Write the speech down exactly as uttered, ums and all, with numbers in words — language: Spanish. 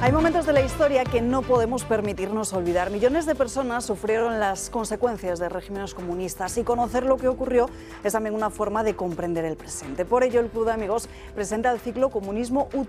Hay momentos de la historia que no podemos permitirnos olvidar. Millones de personas sufrieron las consecuencias de regímenes comunistas y conocer lo que ocurrió es también una forma de comprender el presente. Por ello, el Club de Amigos presenta el ciclo Comunismo Utopía.